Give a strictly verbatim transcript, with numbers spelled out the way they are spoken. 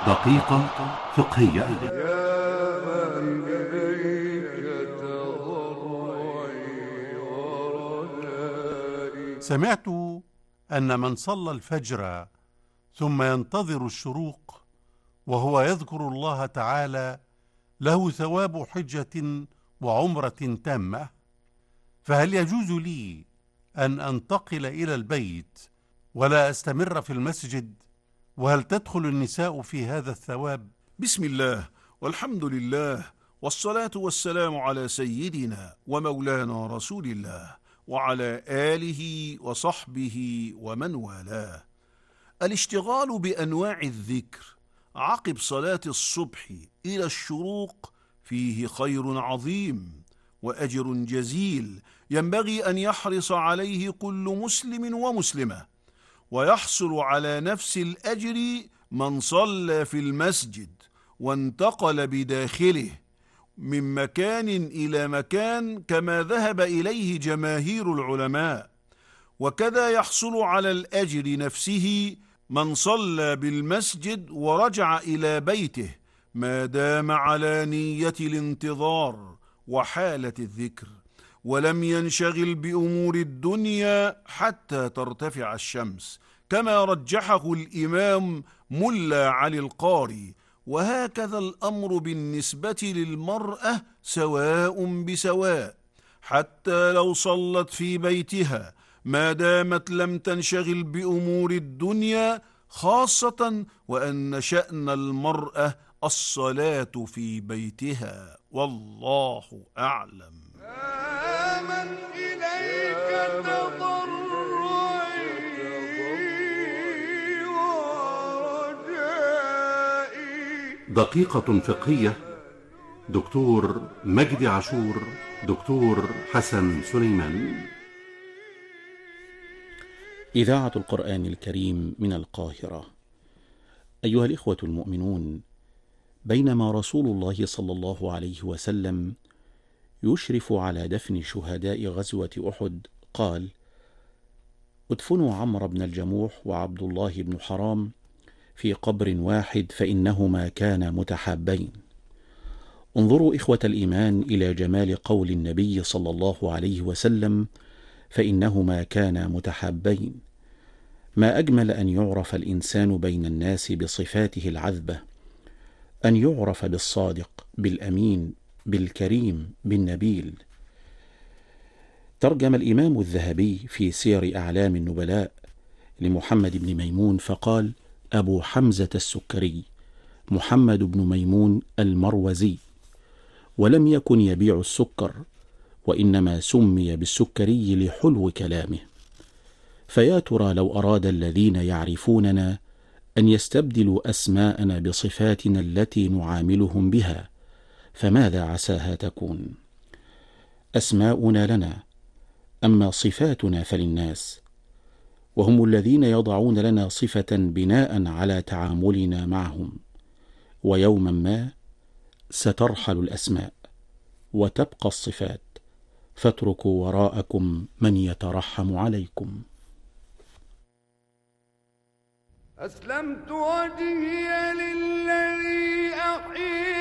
دقيقة فقهية. سمعت أن من صلى الفجر ثم ينتظر الشروق وهو يذكر الله تعالى له ثواب حجة وعمرة تامة، فهل يجوز لي أن أنتقل إلى البيت ولا أستمر في المسجد؟ وهل تدخل النساء في هذا الثواب؟ بسم الله والحمد لله والصلاة والسلام على سيدنا ومولانا رسول الله وعلى آله وصحبه ومن والاه. الاشتغال بأنواع الذكر عقب صلاة الصبح إلى الشروق فيه خير عظيم وأجر جزيل ينبغي أن يحرص عليه كل مسلم ومسلمة، ويحصل على نفس الأجر من صلى في المسجد وانتقل بداخله من مكان إلى مكان كما ذهب إليه جماهير العلماء، وكذا يحصل على الأجر نفسه من صلى بالمسجد ورجع إلى بيته ما دام على نية الانتظار وحالة الذكر، ولم ينشغل بأمور الدنيا حتى ترتفع الشمس كما رجحه الإمام ملا علي القاري. وهكذا الأمر بالنسبة للمرأة سواء بسواء، حتى لو صلت في بيتها ما دامت لم تنشغل بأمور الدنيا، خاصة وأن شأن المرأة الصلاة في بيتها، والله أعلم. آمن إليك تضرعي ورجائي. دقيقة فقهية. دكتور مجدي عاشور، دكتور حسن سليمان. إذاعة القرآن الكريم من القاهرة. أيها الإخوة المؤمنون، بينما رسول الله صلى الله عليه وسلم يشرف على دفن شهداء غزوة أحد قال: ادفنوا عمرو بن الجموح وعبد الله بن حرام في قبر واحد فإنهما كانا متحابين. انظروا إخوة الإيمان إلى جمال قول النبي صلى الله عليه وسلم: فإنهما كانا متحابين. ما أجمل أن يعرف الإنسان بين الناس بصفاته العذبة، أن يعرف بالصادق، بالأمين، بالكريم، بالنبيل. ترجم الإمام الذهبي في سير أعلام النبلاء لمحمد بن ميمون فقال: أبو حمزة السكري محمد بن ميمون المروزي، ولم يكن يبيع السكر، وإنما سمي بالسكري لحلو كلامه. فيا ترى لو أراد الذين يعرفوننا أن يستبدلوا أسماءنا بصفاتنا التي نعاملهم بها، فماذا عساها تكون؟ أسماؤنا لنا، أما صفاتنا فللناس، وهم الذين يضعون لنا صفة بناء على تعاملنا معهم. ويوما ما سترحل الأسماء وتبقى الصفات، فاتركوا وراءكم من يترحم عليكم. أسلمت وجهي للذي أحيي